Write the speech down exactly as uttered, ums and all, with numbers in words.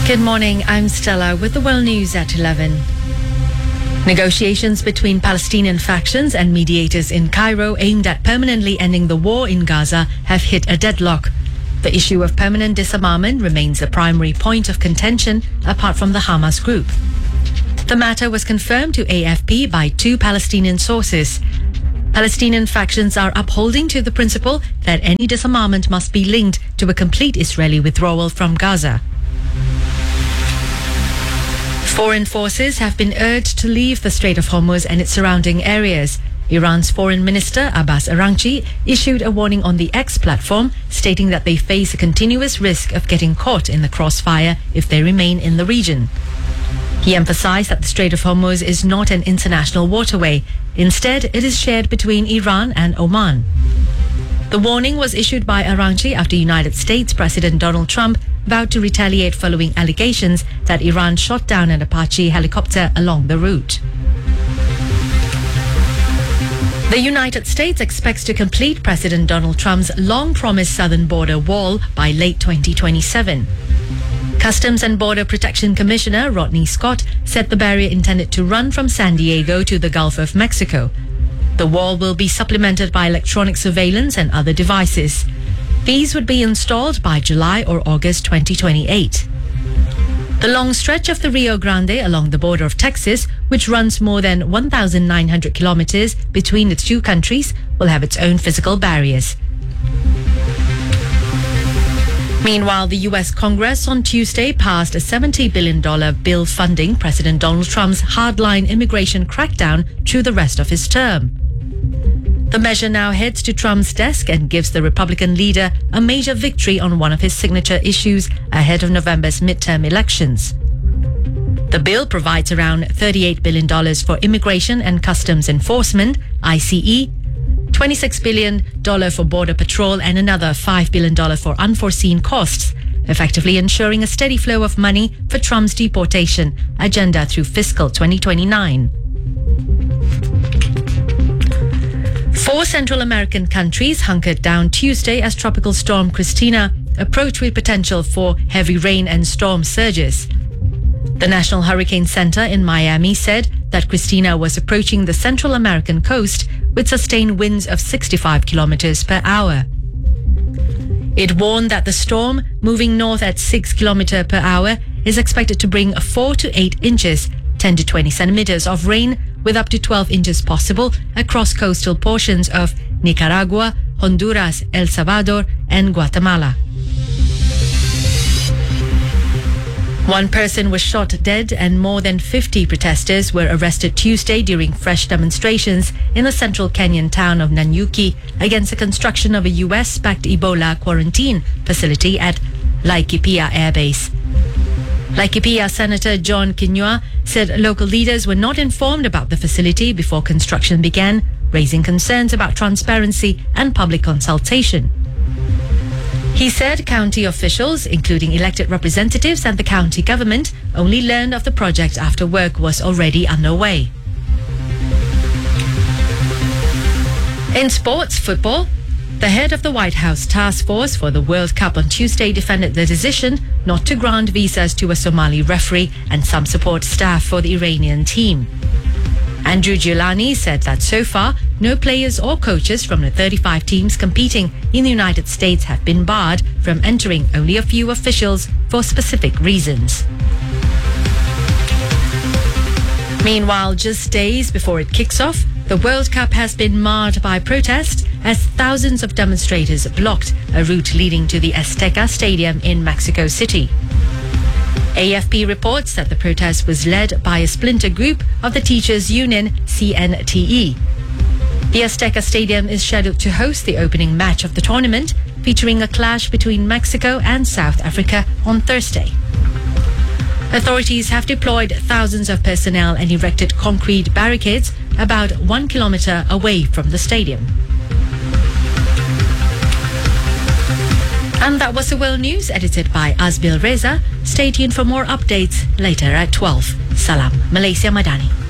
Good morning, I'm Stella with the World News at eleven. Negotiations between Palestinian factions and mediators in Cairo aimed at permanently ending the war in Gaza have hit a deadlock. The issue of permanent disarmament remains the primary point of contention apart from the Hamas group. The matter was confirmed to A F P by two Palestinian sources. Palestinian factions are upholding to the principle that any disarmament must be linked to a complete Israeli withdrawal from Gaza. Foreign forces have been urged to leave the Strait of Hormuz and its surrounding areas. Iran's Foreign Minister Abbas Araghchi issued a warning on the X platform, stating that they face a continuous risk of getting caught in the crossfire if they remain in the region. He emphasized that the Strait of Hormuz is not an international waterway. Instead, it is shared between Iran and Oman. The warning was issued by Araghchi after United States President Donald Trump vowed to retaliate following allegations that Iran shot down an Apache helicopter along the route. The United States expects to complete President Donald Trump's long-promised southern border wall by late twenty twenty-seven. Customs and Border Protection Commissioner Rodney Scott said the barrier intended to run from San Diego to the Gulf of Mexico. The wall will be supplemented by electronic surveillance and other devices. These would be installed by July or August twenty twenty-eight. The long stretch of the Rio Grande along the border of Texas, which runs more than one thousand nine hundred kilometers between the two countries, will have its own physical barriers. Meanwhile, the U S Congress on Tuesday passed a seventy billion dollars bill funding President Donald Trump's hardline immigration crackdown through the rest of his term. The measure now heads to Trump's desk and gives the Republican leader a major victory on one of his signature issues ahead of November's midterm elections. The bill provides around thirty-eight billion dollars for immigration and customs enforcement, I C E, twenty-six billion dollars for border patrol and another five billion dollars for unforeseen costs, effectively ensuring a steady flow of money for Trump's deportation agenda through fiscal twenty twenty-nine. Four Central American countries hunkered down Tuesday as Tropical Storm Christina approached with potential for heavy rain and storm surges. The National Hurricane Center in Miami said that Christina was approaching the Central American coast with sustained winds of sixty-five kilometers per hour. It warned that the storm, moving north at six kilometers per hour, is expected to bring four to eight inches, ten to twenty centimeters of rain, with up to twelve inches possible across coastal portions of Nicaragua, Honduras, El Salvador, and Guatemala. One person was shot dead and more than fifty protesters were arrested Tuesday during fresh demonstrations in the central Kenyan town of Nanyuki against the construction of a U S-backed Ebola quarantine facility at Laikipia Air Base. Laikipia Senator John Kinyua said local leaders were not informed about the facility before construction began, raising concerns about transparency and public consultation. He said county officials, including elected representatives and the county government, only learned of the project after work was already underway. In sports football, the head of the White House task force for the World Cup on Tuesday defended the decision not to grant visas to a Somali referee and some support staff for the Iranian team. Andrew Giuliani said that so far, no players or coaches from the thirty-five teams competing in the United States have been barred from entering, only a few officials for specific reasons. Meanwhile, just days before it kicks off, the World Cup has been marred by protest as thousands of demonstrators blocked a route leading to the Azteca Stadium in Mexico City. A F P reports that the protest was led by a splinter group of the teachers' union C N T E. The Azteca Stadium is scheduled to host the opening match of the tournament, featuring a clash between Mexico and South Africa on Thursday. Authorities have deployed thousands of personnel and erected concrete barricades about one kilometer away from the stadium. And that was the World News, edited by Azbil Reza. Stay tuned for more updates later at twelve. Salam, Malaysia Madani.